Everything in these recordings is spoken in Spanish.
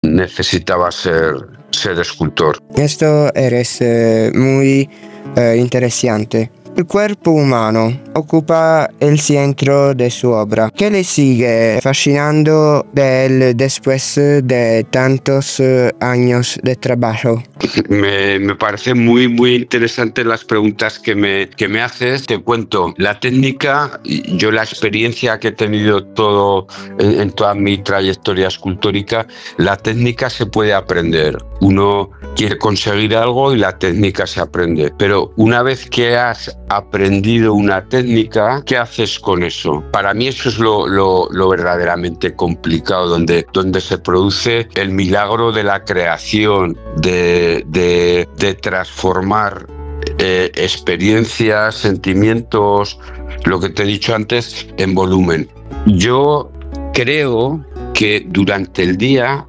necesitaba ser escultor. Esto eres muy interesante. El cuerpo humano ocupa el centro de su obra. ¿Qué le sigue fascinando de él después de tantos años de trabajo? Me parece muy, muy interesante las preguntas que me haces. Te cuento, la técnica, yo la experiencia que he tenido en toda mi trayectoria escultórica, la técnica se puede aprender. Uno quiere conseguir algo y la técnica se aprende. Pero una vez que has aprendido una técnica, ¿qué haces con eso? Para mí eso es lo verdaderamente complicado, donde se produce el milagro de la creación, de transformar experiencias, sentimientos, lo que te he dicho antes, en volumen. Yo creo que durante el día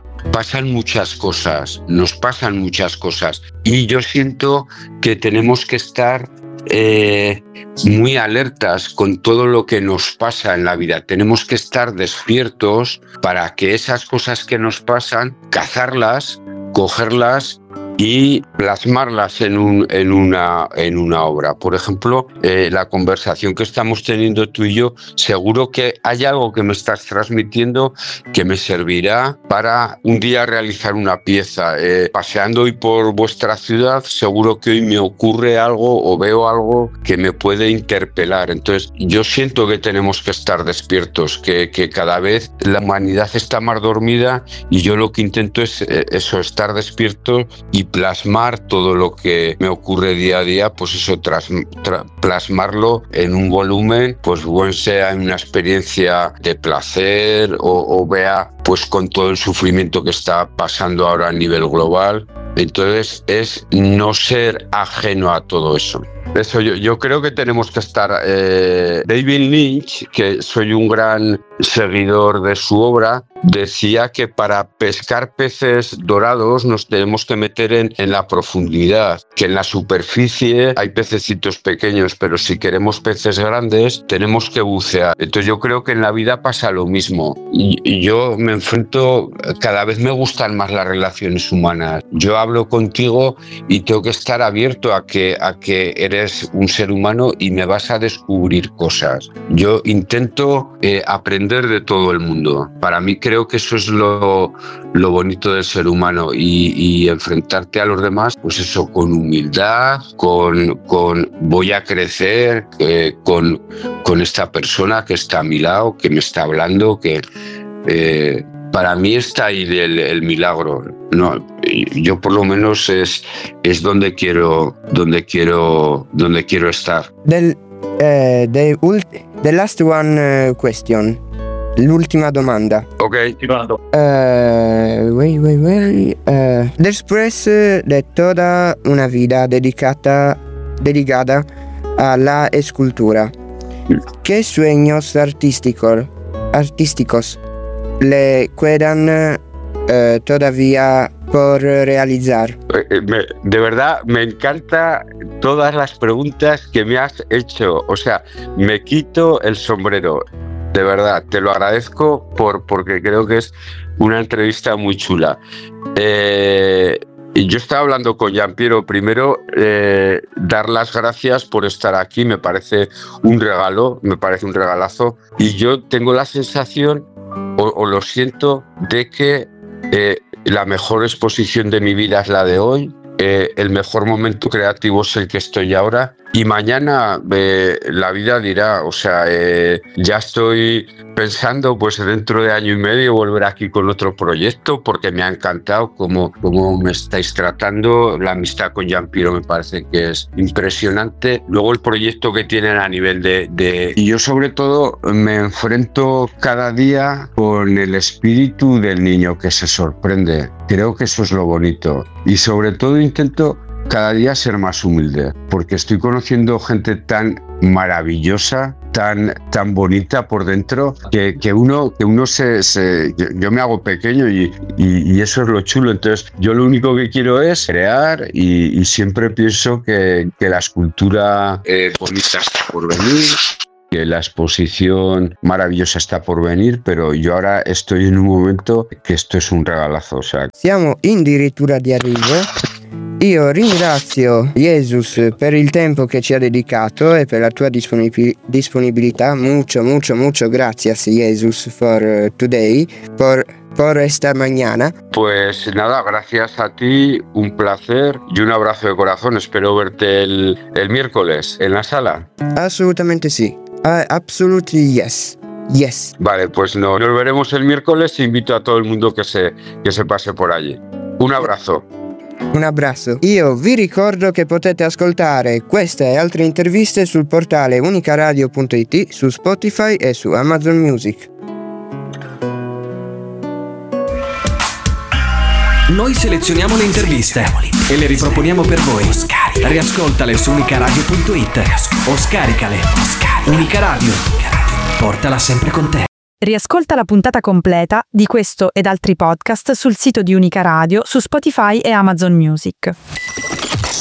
nos pasan muchas cosas, y yo siento que tenemos que estar muy alertas con todo lo que nos pasa en la vida. Tenemos que estar despiertos para que esas cosas que nos pasan, cazarlas, cogerlas y plasmarlas en una obra. Por ejemplo, la conversación que estamos teniendo tú y yo, seguro que hay algo que me estás transmitiendo que me servirá para un día realizar una pieza. Paseando hoy por vuestra ciudad, seguro que hoy me ocurre algo o veo algo que me puede interpelar. Entonces, yo siento que tenemos que estar despiertos, que cada vez la humanidad está más dormida, y yo lo que intento es eso, estar despierto y plasmar todo lo que me ocurre día a día, pues eso, plasmarlo en un volumen, pues buen sea en una experiencia de placer o vea pues con todo el sufrimiento que está pasando ahora a nivel global. Entonces es no ser ajeno a todo eso. Eso yo creo que tenemos que estar... David Lynch, que soy un gran seguidor de su obra, decía que para pescar peces dorados nos tenemos que meter en la profundidad, que en la superficie hay pececitos pequeños, pero si queremos peces grandes tenemos que bucear. Entonces yo creo que en la vida pasa lo mismo, y yo me enfrento, cada vez me gustan más las relaciones humanas. Yo hablo contigo y tengo que estar abierto a que eres un ser humano y me vas a descubrir cosas. Yo intento aprender de todo el mundo. Para mí creo que eso es lo bonito del ser humano, y enfrentarte a los demás, pues eso, con humildad, con voy a crecer con esta persona que está a mi lado, que me está hablando, que para mí está ahí el milagro. No, yo por lo menos es donde quiero estar. The last one question. L'ultima domanda. Ok. Después de toda una vida dedicada a la escultura, ¿qué sueños artísticos le quedan todavía por realizar? De verdad, me encanta todas las preguntas que me has hecho. O sea, me quito el sombrero. De verdad, te lo agradezco porque creo que es una entrevista muy chula. Yo estaba hablando con Giampiero. Primero, dar las gracias por estar aquí. Me parece un regalo, me parece un regalazo. Y yo tengo la sensación, o lo siento, de que la mejor exposición de mi vida es la de hoy. El mejor momento creativo es el que estoy ahora, y mañana la vida dirá. O sea, ya estoy pensando, pues dentro de año y medio, volver aquí con otro proyecto, porque me ha encantado cómo me estáis tratando. La amistad con Giampiero me parece que es impresionante. Luego el proyecto que tienen a nivel y yo sobre todo me enfrento cada día con el espíritu del niño que se sorprende. Creo que eso es lo bonito, y sobre todo intento cada día ser más humilde, porque estoy conociendo gente tan maravillosa, tan bonita por dentro, que uno yo me hago pequeño, y eso es lo chulo. Entonces yo lo único que quiero es crear, y siempre pienso que la escultura bonita está por venir, que la exposición maravillosa está por venir, pero yo ahora estoy en un momento que esto es un regalazo. O sea. Siamo addirittura di arrivo. Io ringrazio Jesus per il tempo che ci ha dedicato e per la tua disponibilità. Mucho gracias, Jesus, for today, por esta mañana. Pues nada, gracias a ti, un placer y un abrazo de corazón. Espero verte el miércoles en la sala. Assolutamente sì. Absolutely yes. Yes. Vale, pues nos veremos el miércoles. Invito a todo el mundo que se pase por allí. Un abrazo. Un abbraccio. Io vi ricordo che potete ascoltare queste e altre interviste sul portale unicaradio.it, su Spotify e su Amazon Music. Noi selezioniamo le interviste e le riproponiamo per voi. Riascoltale su unicaradio.it o scaricale. Unica Radio. Portala sempre con te. Riascolta la puntata completa di questo ed altri podcast sul sito di Unica Radio, su Spotify e Amazon Music.